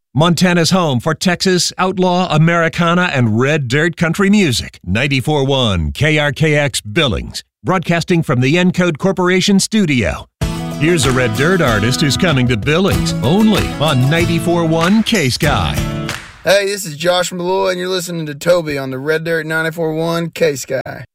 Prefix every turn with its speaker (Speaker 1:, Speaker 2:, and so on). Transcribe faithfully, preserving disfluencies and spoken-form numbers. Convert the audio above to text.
Speaker 1: Montana's home for Texas, outlaw, Americana, and red dirt country music. ninety-four point one K R K X Billings, broadcasting from the Encode Corporation studio. Here's a red dirt artist who's coming to Billings, only on ninety-four point one K-Sky.
Speaker 2: Hey, this is Josh Malloy, and you're listening to Toby on the Red Dirt ninety-four point one K-Sky.